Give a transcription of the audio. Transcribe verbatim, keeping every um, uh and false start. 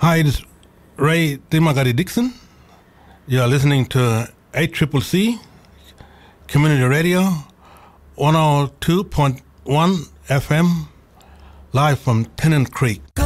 Hi, this is Ray Dimagari Dixon. You are listening to eight C C C Community Radio, one oh two point one F M, live from Tennant Creek.